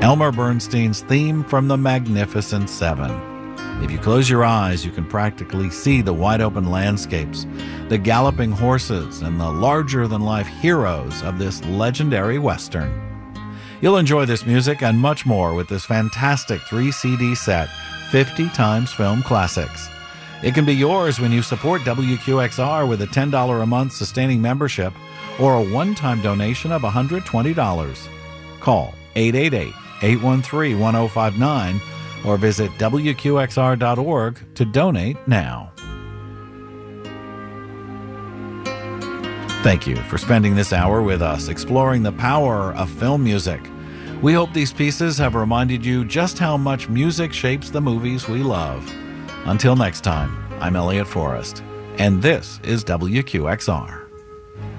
Elmer Bernstein's theme from The Magnificent Seven. If you close your eyes, you can practically see the wide-open landscapes, the galloping horses, and the larger-than-life heroes of this legendary Western. You'll enjoy this music and much more with this fantastic 3-CD set, 50 Times Film Classics. It can be yours when you support WQXR with a $10 a month sustaining membership or a one-time donation of $120. Call 888-813-1059 or visit WQXR.org to donate now. Thank you for spending this hour with us exploring the power of film music. We hope these pieces have reminded you just how much music shapes the movies we love. Until next time, I'm Elliot Forrest, and this is WQXR.